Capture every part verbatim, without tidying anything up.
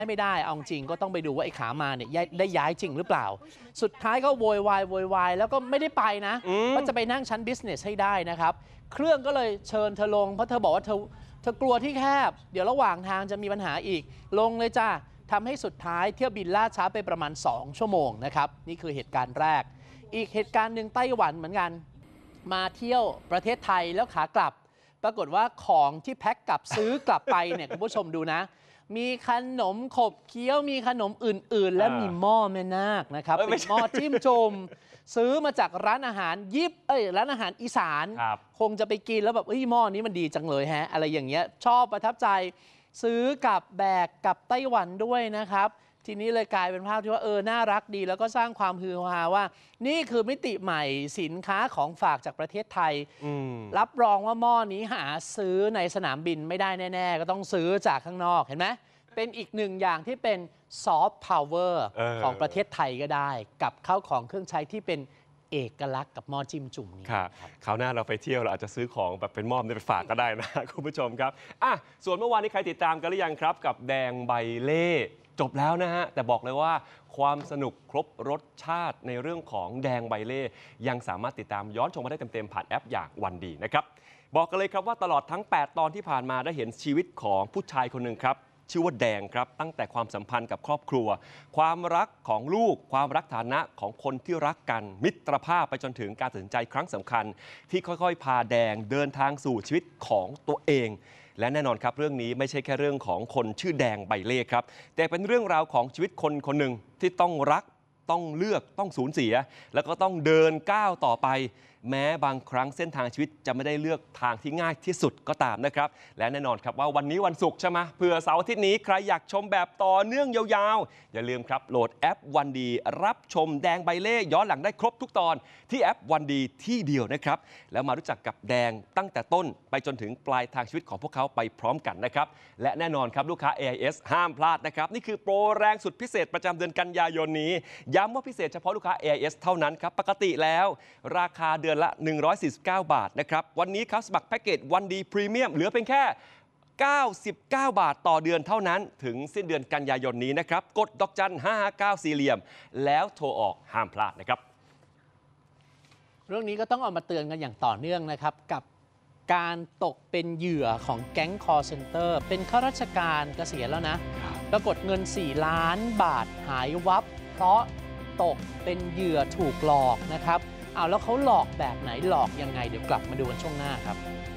ไม่ได้เอาจริงก็ต้องไปดูว่าไอ้ขามาเนี่ยได้ย้ายจริงหรือเปล่าสุดท้ายก็โวยวายโวยวายแล้วก็ไม่ได้ไปนะก็จะไปนั่งชั้นบิสเนสให้ได้นะครับเครื่องก็เลยเชิญเธอลงเพราะเธอบอกว่าเธอเธอกลัวที่แคบเดี๋ยวระหว่างทางจะมีปัญหาอีกลงเลยจ้าทำให้สุดท้ายเที่ยวบินล่าช้าไปประมาณสองชั่วโมงนะครับนี่คือเหตุการณ์แรกอีกเหตุการณ์หนึ่งไต้หวันเหมือนกันมาเที่ยวประเทศไทยแล้วขากลับปรากฏว่าของที่แพ็คกลับซื้อกลับไปเนี่ยคุณผู้ชมดูนะมีขนมขบเคี้ยวมีขนมอื่นๆและมีหม้อแม่นาคนะครับเป็นหม้อจิ้มจุ่มซื้อมาจากร้านอาหารยิปเอ้ยร้านอาหารอีสานคงจะไปกินแล้วแบบเอ้ยหม้อนี้มันดีจังเลยฮะอะไรอย่างเงี้ยชอบประทับใจซื้อกับแบกกับไต้หวันด้วยนะครับทีนี้เลยกลายเป็นภาพที่ว่าเออน่ารักดีแล้วก็สร้างความฮือฮาว่านี่คือมิติใหม่สินค้าของฝากจากประเทศไทยรับรองว่าหม้อนี้หาซื้อในสนามบินไม่ได้แน่ๆก็ต้องซื้อจากข้างนอกเห็นไหมเป็นอีกหนึ่งอย่างที่เป็นซอฟต์พาวเวอร์ของประเทศไทยก็ได้กับข้าวของเครื่องใช้ที่เป็นเอกลักษณ์กับหม้อจิ้มจุ่มนี้ครับคราวหน้าเราไปเที่ยวเราอาจจะซื้อของแบบเป็นหม้อไปฝากก็ได้นะคุณผู้ชมครับอ่ะส่วนเมื่อวานนี้ใครติดตามกันหรือยังครับกับแดงใบเล่จบแล้วนะฮะแต่บอกเลยว่าความสนุกครบรสชาติในเรื่องของแดงใบเล่ยังสามารถติดตามย้อนชมมาได้เต็มๆผ่านแอปอย่างวันดีนะครับบอกกันเลยครับว่าตลอดทั้งแปดตอนที่ผ่านมาได้เห็นชีวิตของผู้ชายคนหนึ่งครับชื่อว่าแดงครับตั้งแต่ความสัมพันธ์กับครอบครัวความรักของลูกความรักฐานะของคนที่รักกันมิตรภาพไปจนถึงการตัดสินใจครั้งสำคัญที่ค่อยๆพาแดงเดินทางสู่ชีวิตของตัวเองและแน่นอนครับเรื่องนี้ไม่ใช่แค่เรื่องของคนชื่อแดงใบเล่ครับแต่เป็นเรื่องราวของชีวิตคนคนหนึ่งที่ต้องรักต้องเลือกต้องสูญเสียแล้วก็ต้องเดินก้าวต่อไปแม้บางครั้งเส้นทางชีวิตจะไม่ได้เลือกทางที่ง่ายที่สุดก็ตามนะครับและแน่นอนครับว่าวันนี้วันศุกร์ใช่ไหมเผื่อเสาร์อาทิตย์นี้ใครอยากชมแบบต่อเนื่องยาวๆอย่าลืมครับโหลดแอปวันดีรับชมแดงใบเล่ย้อนหลังได้ครบทุกตอนที่แอปวันดีที่เดียวนะครับแล้วมารู้จักกับแดงตั้งแต่ต้นไปจนถึงปลายทางชีวิตของพวกเขาไปพร้อมกันนะครับและแน่นอนครับลูกค้า เอ ไอ เอส ห้ามพลาดนะครับนี่คือโปรแรงสุดพิเศษประจำเดือนกันยายนนี้ย้ำว่าพิเศษเฉพาะลูกค้า เอ ไอ เอส เท่านั้นครับปกติแล้วราคาเดือนละหนึ่งร้อยสี่สิบเก้าบาทนะครับวันนี้ครับสมัครแพ็กเกจวันดีพรีเมียมเหลือเพียงแค่เก้าสิบเก้าบาทต่อเดือนเท่านั้นถึงสิ้นเดือนกันยายนนี้นะครับกดดอกจันห้าห้าเก้าสี่เหลี่ยมแล้วโทรออกห้ามพลาดนะครับเรื่องนี้ก็ต้องเอามาเตือนกันอย่างต่อเนื่องนะครับกับการตกเป็นเหยื่อของแก๊งคอลเซ็นเตอร์เป็นข้าราชการเกษียณแล้วนะปรากฏเงินสี่ล้านบาทหายวับเพราะตกเป็นเหยื่อถูกหลอกนะครับเอาแล้วเขาหลอกแบบไหนหลอกยังไงเดี๋ยวกลับมาดูกันช่วงหน้าครับ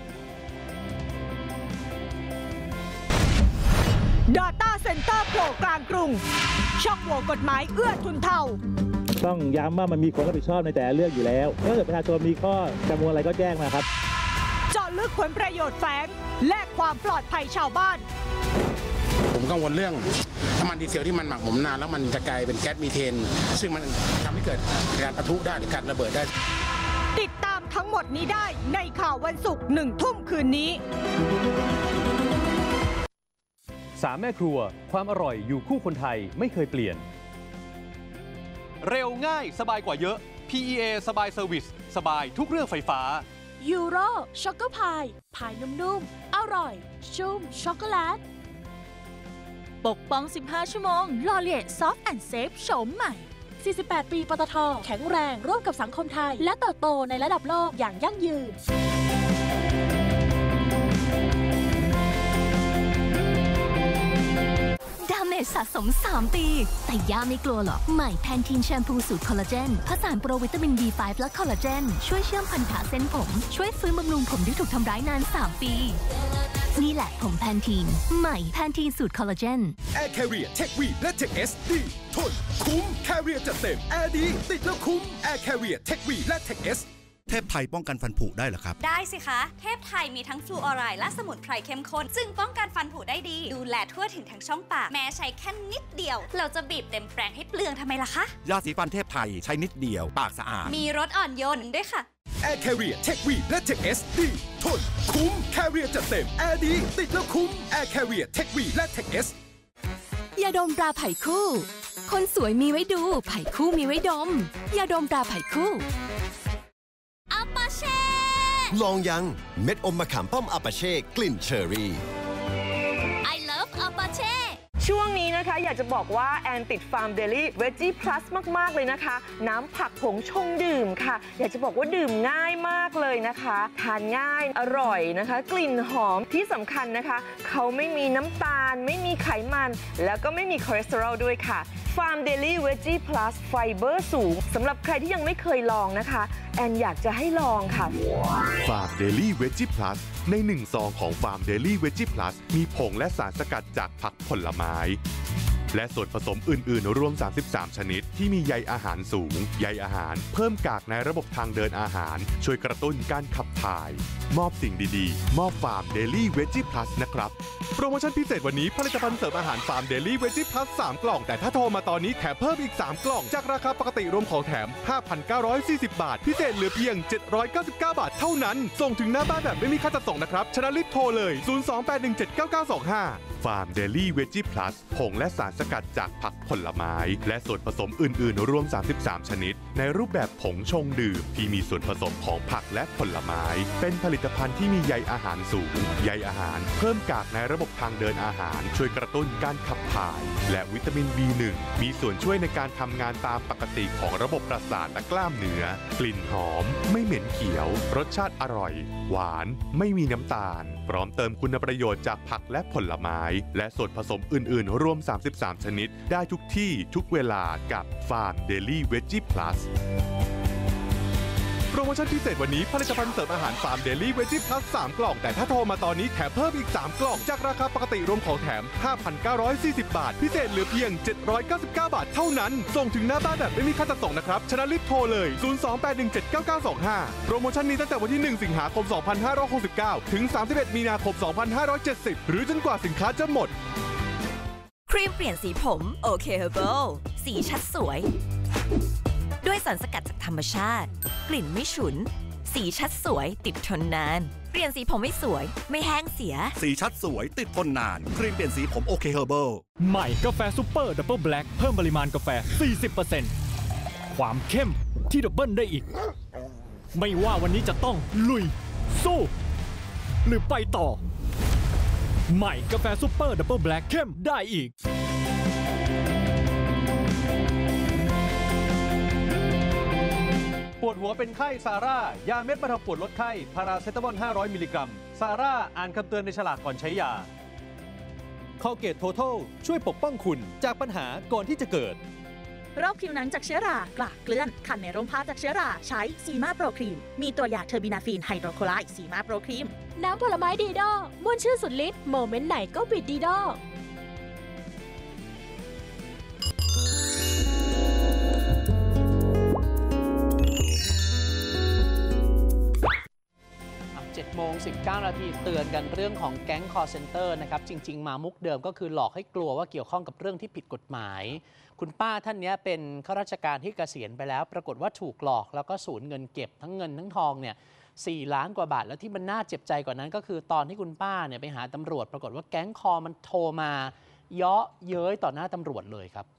Data Center โผล่กลางกรุงช่องโหว่กฎหมายเอื้อทุนเทาต้องย้ำว่ามันมีคนรับผิดชอบในแต่เรื่องอยู่แล้วถ้าเกิดประชาชนมีข้อกังวลอะไรก็แจ้งมาครับเจาะลึกผลประโยชน์แฝงและความปลอดภัยชาวบ้านผมกังวลเรื่องน้ำมันดีเซลที่มันหมักหมมนานแล้วมันจะกลายเป็นแก๊สมีเทนซึ่งมันทำให้เกิดการปะทุได้หรือการระเบิดได้ติดตามทั้งหมดนี้ได้ในข่าววันศุกร์หนึ่งทุ่มคืนนี้สามแม่ครัวความอร่อยอยู่คู่คนไทยไม่เคยเปลี่ยนเร็วง่ายสบายกว่าเยอะ พี อี เอ สบายเซอร์วิสสบายทุกเรื่องไฟฟ้ายูโรช็อกโกพายพายนุ่มๆอร่อยชุ่มช็อกโกแลตปกป้องสิบห้าชั่วโมงลอเลียซอฟต์แอนด์เซฟโฉมใหม่สี่สิบแปดปีปตท.แข็งแรงร่วมกับสังคมไทยและเติบโตในระดับโลกอย่างยั่งยืนดาเมจสะสมสามปีแต่ย่าไม่กลัวหรอกใหม่แพนทีนแชมพูสูตรคอลลาเจนผสานโปรวิตามิน บี ไฟว์ และคอลลาเจนช่วยเชื่อมพันธะเส้นผมช่วยฟื้นบำรุงผมที่ถูกทำร้ายนานสามปีนี่แหละผมแพนทีนใหม่แพนทีนสูตรคอลลาเจน Air Carrier Tech V และ Tech เอส ดี ทนคุ้ม Carrier จัดเต็ม Air ดีติดแล้วคุ้ม Air Carrier Tech V และ Tech เอสเทพไทยป้องกันฟันผุได้เหรอครับได้สิคะเทพไทยมีทั้งฟลูออไรด์และสมุนไพรเข้มข้นซึ่งป้องกันฟันผุได้ดีดูแลทั่วถึงทั้งช่องปากแม้ใช้แค่นิดเดียวเราจะบีบเต็มแปรงให้เปลืองทำไมล่ะคะยาสีฟันเทพไทยใช้นิดเดียวปากสะอาดมีรสอ่อนโยนด้วยค่ะ Air Carrier Tech V และ Tech เอส ดี ทนคุ้ม Carrier จัดเต็ม Air ดีติดแล้วคุ้ม Air Carrier Tech V และ Tech เอสยาดมตราไผ่คู่คนสวยมีไว้ดูไผ่คู่มีไว้ดมยาดมตราไผ่คู่อาปาเช่ลองยังเม็ดอมมะขามป้อมอาปาเช่กลิ่นเชอรี่ I love อาปาเช่ช่วงนี้นะคะอยากจะบอกว่าแอนติดฟาร์มเดลี่เวจจี้พลัสมากๆเลยนะคะน้ำผักผงชงดื่มค่ะอยากจะบอกว่าดื่มง่ายมากเลยนะคะทานง่ายอร่อยนะคะกลิ่นหอมที่สำคัญนะคะเขาไม่มีน้ำตาลไม่มีไขมันแล้วก็ไม่มีคอเลสเตอรอลด้วยค่ะฟาร์มเดลี่เวจจี้พลัสไฟเบอร์สูงสำหรับใครที่ยังไม่เคยลองนะคะแอนอยากจะให้ลองค่ะฟาร์มเดลี่เวจจี้พลัสในหนึ่งซองของฟาร์มเดลี่เวจจี้พลัสมีผงและสารสกัดจากผักผลไม้และส่วนผสมอื่นๆรวมสามสิบสามชนิดที่มีใยอาหารสูงใยอาหารเพิ่มกากในระบบทางเดินอาหารช่วยกระตุ้นการขับถ่ายมอบสิ่งดีๆมอบฟาร์มเดลี่เวจจี้พลัสนะครับโปรโมชั่นพิเศษวันนี้ผลิตภัณฑ์เสริมอาหารฟาร์มเดลี่เวจจี้พลัสสามกล่องแต่ถ้าโทรมาตอนนี้แถมเพิ่มอีกสามกล่องจากราคาปกติรวมของแถม ห้าพันเก้าร้อยสี่สิบ บาทพิเศษเหลือเพียงเจ็ดร้อยเก้าสิบเก้าบาทเท่านั้นส่งถึงหน้าบ้านแบบไม่มีค่าจัดส่งนะครับฉะนั้นรีบโทรเลยศูนย์ สอง แปด หนึ่ง เจ็ด เก้า เก้า สอง ห้าฟาร์มเดลี่เวจจี้พลัสผงและสารสกัดจากผักผลไม้และส่วนผสมอื่นๆรวมสามสิบสามชนิดในรูปแบบผงชงดื่มที่มีส่วนผสมของผักและผลไม้เป็นผลิตภัณฑ์ที่มีใยอาหารสูงใยอาหารเพิ่มกากในระบบทางเดินอาหารช่วยกระตุ้นการขับถ่ายและวิตามิน บี หนึ่ง มีส่วนช่วยในการทำงานตามปกติของระบบประสาทและกล้ามเนื้อกลิ่นหอมไม่เหม็นเขียวรสชาติอร่อยหวานไม่มีน้ำตาลพร้อมเติมคุณประโยชน์จากผักและผลไม้และส่วนผสมอื่นๆรวมสามสิบสามชนิดได้ทุกที่ทุกเวลากับฟาร์มเดลี่เวจจี้พลัสโปรโมชั่นพิเศษวันนี้ผลิตภัณฑ์เสริมอาหารฟาร์มเดลี่เวจจี้พลัสสามกล่องแต่ถ้าโทรมาตอนนี้แถมเพิ่มอีกสามกล่องจากราคาปกติรวมของแถม ห้าพันเก้าร้อยสี่สิบ บาทพิเศษเหลือเพียงเจ็ดร้อยเก้าสิบเก้าบาทเท่านั้นส่งถึงหน้าบ้านแบบไม่มีค่าจัดส่งนะครับฉะนั้นรีบโทรเลยศูนย์ สอง แปด หนึ่ง เจ็ด เก้า เก้า สอง ห้าโปรโมชั่นนี้ตั้งแต่วันที่หนึ่งสิงหาคมสองพันห้าร้อยหกสิบเก้าถึงสามสิบเอ็ดมีนาคมสองพันห้าร้อยเจ็ดสิบหรือจนกว่าสินค้าจะหมดครีมเปลี่ยนสีผมโอเคเฮอร์เบิลสีชัดสวยด้วยสารสกัดจากธรรมชาติกลิ่นไม่ฉุนสีชัดสวยติดทนนานเปลี่ยนสีผมไม่สวยไม่แห้งเสียสีชัดสวยติดทนนานครีมเปลี่ยนสีผมโอเคเฮอร์เบิลใหม่กาแฟซุปเปอร์ดับเบิลแบล็คเพิ่มปริมาณกาแฟ สี่สิบเปอร์เซ็นต์ ความเข้มที่ดับเบิลได้อีกไม่ว่าวันนี้จะต้องลุยสู้หรือไปต่อใหม่กาแฟซุปเปอร์ดับเบิลแบล็คเข้มได้อีกปวดหัวเป็นไข้ซาร่ายาเม็ดบรรเทาปวดลดไข้พาราเซตามอลห้าร้อยมิลลิกรัมซาร่าอ่านคำเตือนในฉลากก่อนใช้ยาคอลเกตโททัลช่วยปกป้องคุณจากปัญหาก่อนที่จะเกิดโรคผิวหนังจากเชื้อรากลากเกลื่อนคันในร่มผ้าจากเชื้อราใช้ซีมาโปรครีมมีตัวยาเทอร์บินาฟีนไฮโดรโคไลด์ซีมาโปรครีมน้ำผลไม้ดีดอม่วนชื่อสุดฤทธิ์โมเมนต์ไหนก็บิดดีดอเจ็ดโมงสิบเก้านาทีเตือนกันเรื่องของแก๊งคอร์เซนเตอร์นะครับจริงๆมามุกเดิมก็คือหลอกให้กลัวว่าเกี่ยวข้องกับเรื่องที่ผิดกฎหมายคุณป้าท่านนี้เป็นข้าราชการที่เกษียณไปแล้วปรากฏว่าถูกหลอกแล้วก็สูญเงินเก็บทั้งเงินทั้งทองเนี่ยสี่ล้านกว่าบาทแล้วที่มันน่าเจ็บใจกว่านั้นก็คือตอนที่คุณป้าเนี่ยไปหาตำรวจปรากฏว่าแก๊งคอมันโทรมาเยาะเย้ยต่อหน้าตำรวจเลยครับ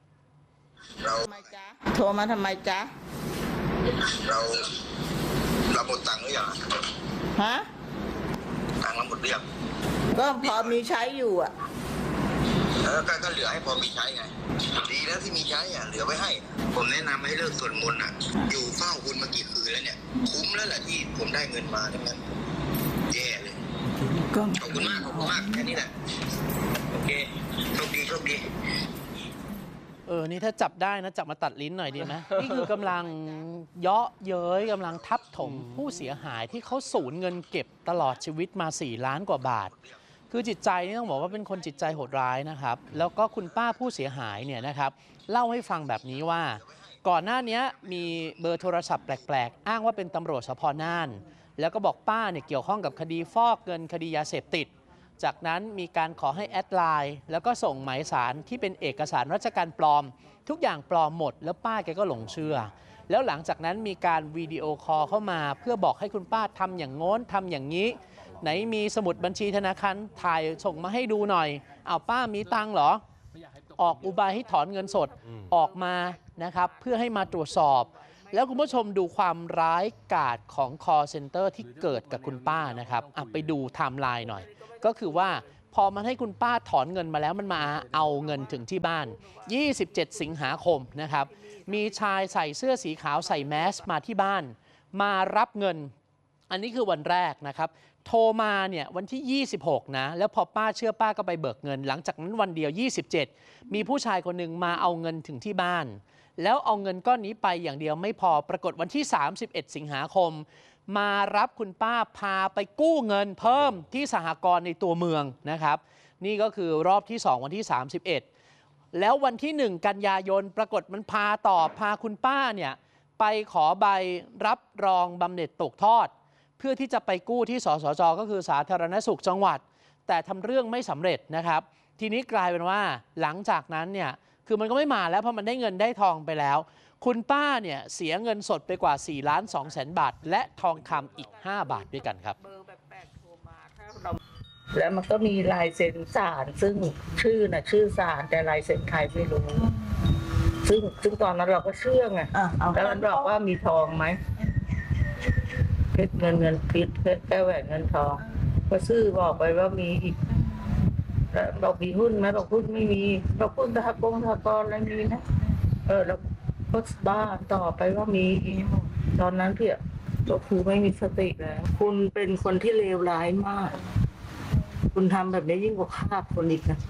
โทรมาทำไมจ๊ะเราเราหมดตังค์หรือยังฮะตังค์เราหมดหรือยังก็พอมีใช้อยู่อ่ะเออก็เหลือให้พอมีใช้ไงดีแล้วที่มีใช้อ่ะเหลือไว้ให้ผมแนะนำให้เลิกสวดมนต์อ่ะอยู่เฝ้าคุณมากี่คืนแล้วเนี่ยคุ้มแล้วแหละที่ผมได้เงินมาทั้งนั้นแย่เลยขอบคุณมากขอบคุณมากแค่นี้แหละโอเคโชคดีโชคดีเออนี่ถ้าจับได้นะจับมาตัดลิ้นหน่อยดีไหม นี่คือกำลังเยาะเย้ยกำลังทับถมผู้เสียหายที่เขาสูญเงินเก็บตลอดชีวิตมาสี่ล้านกว่าบาทคือจิตใจนี่ต้องบอกว่าเป็นคนจิตใจโหดร้ายนะครับแล้วก็คุณป้าผู้เสียหายเนี่ยนะครับเล่าให้ฟังแบบนี้ว่าก่อนหน้านี้มีเบอร์โทรศัพท์แปลกๆอ้างว่าเป็นตำรวจสภ.น่านแล้วก็บอกป้าเนี่ยเกี่ยวข้องกับคดีฟอกเงินคดียาเสพติดจากนั้นมีการขอให้แอดไลน์แล้วก็ส่งหมายสารที่เป็นเอกสารราชการปลอมทุกอย่างปลอมหมดแล้วป้าแกก็หลงเชื่อแล้วหลังจากนั้นมีการวิดีโอคอลเข้ามาเพื่อบอกให้คุณป้าทำอย่างโน้นทำอย่างนี้ไหนมีสมุดบัญชีธนาคารถ่ายส่งมาให้ดูหน่อยเอาป้ามีตังค์เหรอออกอุบายให้ถอนเงินสดออกมานะครับเพื่อให้มาตรวจสอบแล้วคุณผู้ชมดูความร้ายกาจของ call center ที่เกิดกับคุณป้านะครับไปดูไทม์ไลน์หน่อยก็คือว่าพอมันให้คุณป้าถอนเงินมาแล้วมันมาเอาเงินถึงที่บ้านยี่สิบเจ็ดสิงหาคมนะครับมีชายใส่เสื้อสีขาวใส่แมสมาที่บ้านมารับเงินอันนี้คือวันแรกนะครับโทรมาเนี่ยวันที่ยี่สิบหกนะแล้วพอป้าเชื่อป้าก็ไปเบิกเงินหลังจากนั้นวันเดียวยี่สิบเจ็ดมีผู้ชายคนหนึ่งมาเอาเงินถึงที่บ้านแล้วเอาเงินก้อนนี้ไปอย่างเดียวไม่พอปรากฏวันที่สามสิบเอ็ดสิงหาคมมารับคุณป้าพาไปกู้เงินเพิ่มที่สหกรณ์ในตัวเมืองนะครับนี่ก็คือรอบที่สองวันที่สามสิบเอ็ดแล้ววันที่หนึ่งกันยายนปรากฏมันพาต่อพาคุณป้าเนี่ยไปขอใบรับรองบำเหน็จตกทอดเพื่อที่จะไปกู้ที่สสจก็คือสาธารณสุขจังหวัดแต่ทำเรื่องไม่สำเร็จนะครับทีนี้กลายเป็นว่าหลังจากนั้นเนี่ยคือมันก็ไม่มาแล้วเพราะมันได้เงินได้ทองไปแล้วคุณป้าเนี่ยเสียเงินสดไปกว่าสี่ล้านสองแสนบาทและทองคำอีกห้าบาทด้วยกันครับแล้วมันก็มีลายเซ็นศาลซึ่งชื่อน่ะชื่อศาลแต่ลายเซ็นใครไม่รู้ซึ่งซึ่งตอนนั้นเราก็เชื่อไงแล้วมันบอกว่ามีทองไหมเพชรเงินเงินเพชรเพชรแก้วแหวนเงินทองก็ซื้อบอกไปว่ามีอีกแล้วบอกมีหุ้นไหมบอกหุ้นไม่มีบอกหุ้นสหกรณ์สหกรณ์อะไรมีนะเออแล้วก็บ้าต่อไปว่ามีอีกตอนนั้นพี่ก็คือไม่มีสติแล้วคุณเป็นคนที่เลวร้ายมากคุณทำแบบนี้ยิ่งกว่าฆ่าคนอีกนะ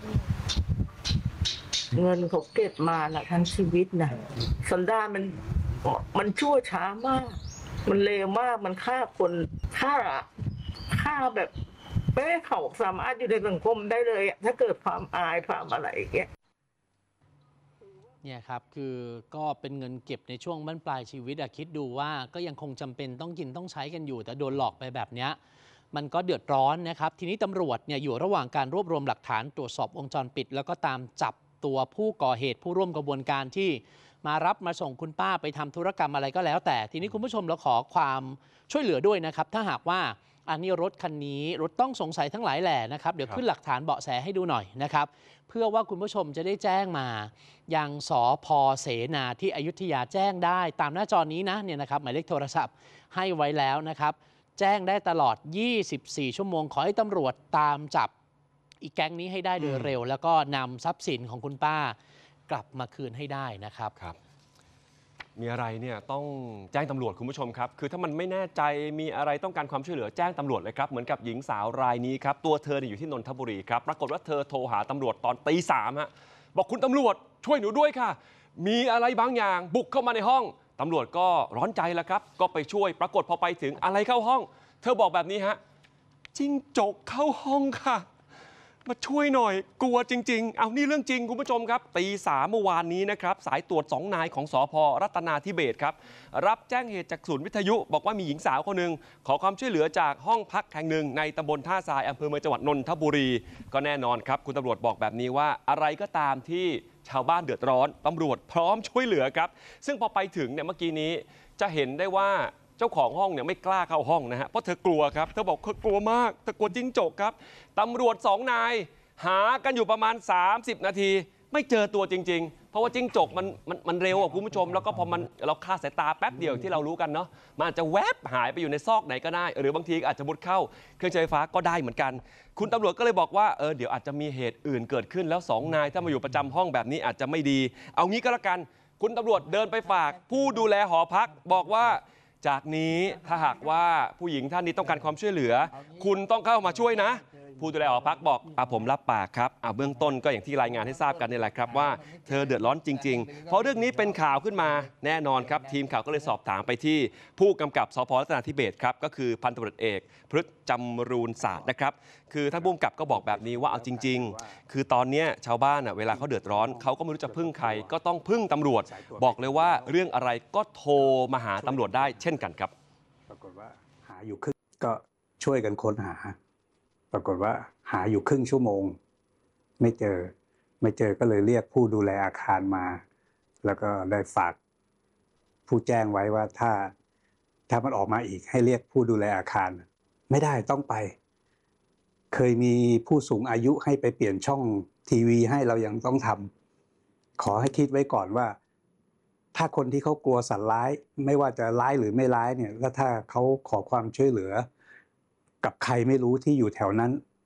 เงินเขาเก็บมาละทั้งชีวิตนะสันดานมันมันชั่วช้ามากมันเลวมากมันฆ่าคนฆ่าฆ่าแบบไม่ให้เขาสามารถอยู่ในสังคมได้เลยถ้าเกิดความอายความอะไรอย่างเงี้ยเนี่ยครับคือก็เป็นเงินเก็บในช่วงบั้นปลายชีวิตอะคิดดูว่าก็ยังคงจำเป็นต้องกินต้องใช้กันอยู่แต่โดนหลอกไปแบบเนี้ยมันก็เดือดร้อนนะครับทีนี้ตำรวจเนี่ยอยู่ระหว่างการรวบรวมหลักฐานตรวจสอบวงจรปิดแล้วก็ตามจับตัวผู้ก่อเหตุผู้ร่วมกระบวนการที่มารับมาส่งคุณป้าไปทำธุรกรรมอะไรก็แล้วแต่ทีนี้คุณผู้ชมเราขอความช่วยเหลือด้วยนะครับถ้าหากว่าอันนี้รถคันนี้รถต้องสงสัยทั้งหลายแหล่นะครับเดี๋ยวขึ้นหลักฐานเบาะแสให้ดูหน่อยนะครับเพื่อว่าคุณผู้ชมจะได้แจ้งมายังสภ.เสนาที่อยุธยาแจ้งได้ตามหน้าจอนี้นะเนี่ยนะครับหมายเลขโทรศัพท์ให้ไว้แล้วนะครับแจ้งได้ตลอดยี่สิบสี่ชั่วโมงขอให้ตำรวจตามจับอีกแก๊งนี้ให้ได้โดยเร็วแล้วก็นำทรัพย์สินของคุณป้ากลับมาคืนให้ได้นะครับครับมีอะไรเนี่ยต้องแจ้งตำรวจคุณผู้ชมครับคือถ้ามันไม่แน่ใจมีอะไรต้องการความช่วยเหลือแจ้งตำรวจเลยครับเหมือนกับหญิงสาวรายนี้ครับตัวเธออยู่ที่นนทบุรีครับปรากฏว่าเธอโทรหาตำรวจตอนตีสามฮะบอกคุณตำรวจช่วยหนูด้วยค่ะมีอะไรบางอย่างบุกเข้ามาในห้องตำรวจก็ร้อนใจแล้วครับก็ไปช่วยปรากฏพอไปถึงอะไรเข้าห้องเธอบอกแบบนี้ฮะจิ้งจกเข้าห้องค่ะมาช่วยหน่อยกลัวจริงๆเอานี่เรื่องจริงคุณผู้ชมครับตีสามเมื่อวานนี้นะครับสายตรวจสองนายของสภ.รัตนาธิเบศครับรับแจ้งเหตุจากศูนย์วิทยุบอกว่ามีหญิงสาวคนหนึ่งขอความช่วยเหลือจากห้องพักแห่งหนึ่งในตำบลท่าทรายอำเภอเมืองจังหวัดนนทบุรีก็แน่นอนครับคุณตำรวจบอกแบบนี้ว่าอะไรก็ตามที่ชาวบ้านเดือดร้อนตำรวจพร้อมช่วยเหลือครับซึ่งพอไปถึงเนี่ยเมื่อกี้นี้จะเห็นได้ว่าเจ้าของห้องเนี่ยไม่กล้าเข้าห้องนะฮะเพราะเธอกลัวครับเธอบอกเธอกลัวมากเธอกลัวจิ้งจกครับตำรวจสองนายหากันอยู่ประมาณสามสิบนาทีไม่เจอตัวจริงๆเพราะว่าจิ้งจกมันมันมันเร็วอ่ะคุณผู้ชมแล้วก็พอมันเราคลาดสายตาแป๊บเดียวที่เรารู้กันเนาะมันอาจจะแวบหายไปอยู่ในซอกไหนก็ได้หรือบางทีอาจจะมุดเข้าเครื่องใช้ไฟฟ้าก็ได้เหมือนกันคุณตำรวจก็เลยบอกว่าเออเดี๋ยวอาจจะมีเหตุอื่นเกิดขึ้นแล้วสองนายถ้ามาอยู่ประจำห้องแบบนี้อาจจะไม่ดีเอางี้ก็แล้วกันคุณตำรวจเดินไปฝากผู้ดูแลหอพักบอกว่าจากนี้ถ้าหากว่าผู้หญิงท่านนี้ต้องการความช่วยเหลือคุณต้องเข้ามาช่วยนะผู้ดูแลหอพักบอกอ่ะผมรับปากครับอ่ะเบื้องต้นก็อย่างที่รายงานให้ทราบกันนี่แหละครับว่าเธอเดือดร้อนจริงๆเพราะเรื่องนี้เป็นข่าวขึ้นมาแน่นอนครับทีมข่าวก็เลยสอบถามไปที่ผู้กำกับสภ.รัตนาธิเบศครับก็คือพันตำรวจเอกพฤษจำรูนศาสตร์นะครับคือท่านผู้กำกับก็บอกแบบนี้ว่าเอาจริงๆคือตอนนี้ชาวบ้านอ่ะเวลาเขาเดือดร้อนเขาก็ไม่รู้จะพึ่งใครก็ต้องพึ่งตำรวจบอกเลยว่าเรื่องอะไรก็โทรมาหาตำรวจได้เช่นกันครับปรากฏว่าหาอยู่ครึ่งก็ช่วยกันค้นหาปรากฏว่าหาอยู่ครึ่งชั่วโมงไม่เจอไม่เจอก็เลยเรียกผู้ดูแลอาคารมาแล้วก็ได้ฝากผู้แจ้งไว้ว่าถ้าถ้ามันออกมาอีกให้เรียกผู้ดูแลอาคารไม่ได้ต้องไปเคยมีผู้สูงอายุให้ไปเปลี่ยนช่องทีวีให้เรายังต้องทำขอให้คิดไว้ก่อนว่าถ้าคนที่เขากลัวสัตว์ร้ายไม่ว่าจะร้ายหรือไม่ร้ายเนี่ยแล้วถ้าเขาขอความช่วยเหลือกับใครไม่รู้ที่อยู่แถวนั้น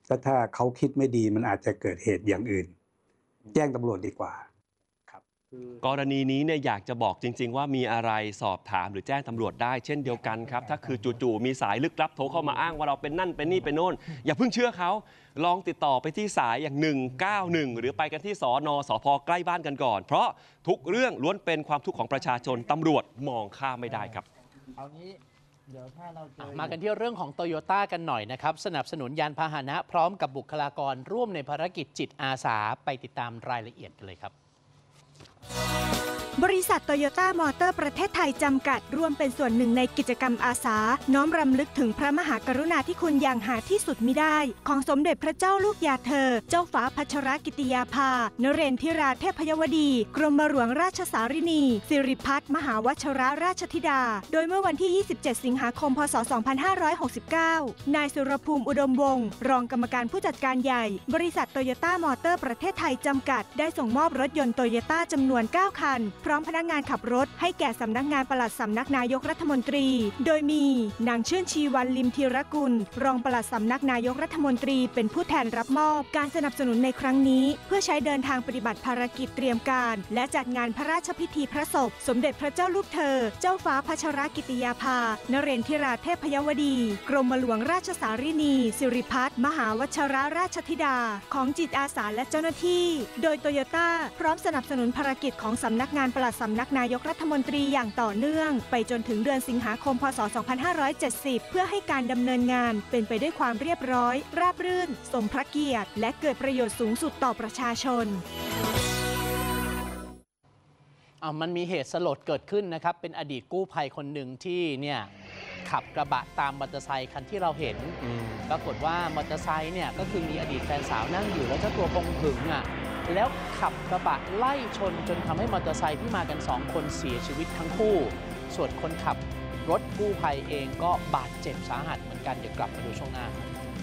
แล้วถ้าเขาคิดไม่ดีมันอาจจะเกิดเหตุอย่างอื่น แจ้งตำรวจดีกว่ากรณีนี้เนี่ยอยากจะบอกจริง ๆ ว่ามีอะไรสอบถามหรือแจ้งตำรวจได้เช่นเดียวกันครับถ้าคือจู่ๆมีสายลึกลับโทรเข้ามาอ้างว่าเราเป็นนั่นเป็นนี่เป็นโน่นอย่าเพิ่งเชื่อเขาลองติดต่อไปที่สายอย่างหนึ่งเก้าหนึ่งหรือไปกันที่สนสภใกล้บ้านกันก่อนเพราะทุกเรื่องล้วนเป็นความทุกข์ของประชาชนตำรวจมองข้ามไม่ได้ครับมากันที่เรื่องของโตโยต้ากันหน่อยนะครับสนับสนุนยานพาหนะพร้อมกับบุคลากรร่วมในภารกิจจิตอาสาไปติดตามรายละเอียดกันเลยครับบริษัทโตโยต้ามอเตอร์ประเทศไทยจำกัดร่วมเป็นส่วนหนึ่งในกิจกรรมอาสาน้อมรำลึกถึงพระมหากรุณาธิคุณอย่างหาที่สุดมิได้ของสมเด็จพระเจ้าลูกยาเธอเจ้าฟ้าพัชรกิติยาภานเรนทิราเทพยวดีกรมหลวงราชสารินีสิริพัฒน์มหาวชรราชธิดาโดยเมื่อวันที่ยี่สิบเจ็ดสิงหาคมพศสองพันห้าร้อยหกสิบเก้านายสุรภูมิอุดมวงศ์รองกรรมการผู้จัดการใหญ่บริษัทโตโยต้ามอเตอร์ประเทศไทยจำกัดได้ส่งมอบรถยนต์โตโยต้าจำนวนเก้าคันพร้อมพนักงานขับรถให้แก่สำนักงานปลัดสำนักนายกรัฐมนตรีโดยมีนางชื่นชีวันลิมธีรกุลรองปลัดสำนักนายกรัฐมนตรีเป็นผู้แทนรับมอบการสนับสนุนในครั้งนี้เพื่อใช้เดินทางปฏิบัติภารกิจเตรียมการและจัดงานพระราชพิธีพระศพสมเด็จพระเจ้าลูกเธอเจ้าฟ้าพัชรกิติยาภานเรนทิราเทพยวดีกรมหลวงราชสารินีสิริพัฒน์มหาวชรราชธิดาของจิตอาสาและเจ้าหน้าที่โดยโตโยต้าพร้อมสนับสนุนภารกิจของสำนักงานปลัดสำนักนายกรัฐมนตรีอย่างต่อเนื่องไปจนถึงเดือนสิงหาคมพศสองพันห้าร้อยเจ็ดสิบเพื่อให้การดำเนินงานเป็นไปด้วยความเรียบร้อยราบรื่นสมพระเกียรติและเกิดประโยชน์สูงสุดต่อประชาชนอ่ะมันมีเหตุสลดเกิดขึ้นนะครับเป็นอดีตกู้ภัยคนหนึ่งที่เนี่ยขับกระบะตามมอเตอร์ไซค์คันที่เราเห็นปรากฏว่ามอเตอร์ไซค์เนี่ยก็คือมีอดีตแฟนสาวนั่งอยู่แล้วเจ้าตัวคงหึงอ่ะแล้วขับกระบะไล่ชนจนทำให้มอเตอร์ไซค์ที่มากันสองคนเสียชีวิตทั้งคู่ส่วนคนขับรถกู้ภัยเองก็บาดเจ็บสาหัสเหมือนกันเดี๋ยวกลับมาดูช่วงหน้าครับ